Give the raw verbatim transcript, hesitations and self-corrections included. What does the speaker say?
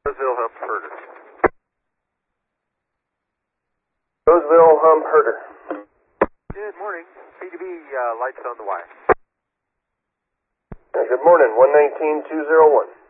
Roseville Hump Herder. Roseville Hump Herder. Good morning. P D B uh, lights on the wire. Good morning, one nineteen two oh one.